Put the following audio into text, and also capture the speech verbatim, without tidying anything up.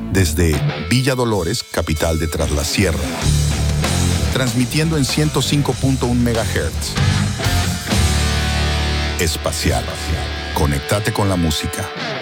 desde Villa Dolores, capital de Tras la Sierra. Transmitiendo en ciento cinco punto uno megahertz. Espacial. Conéctate con la música.